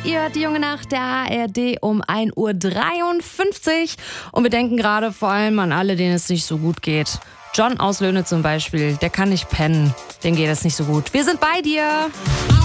Ihr hört die Junge Nacht der ARD um 1:53 Uhr. Und wir denken gerade vor allem an alle, denen es nicht so gut geht. John aus Löhne zum Beispiel, der kann nicht pennen. Dem geht es nicht so gut. Wir sind bei dir.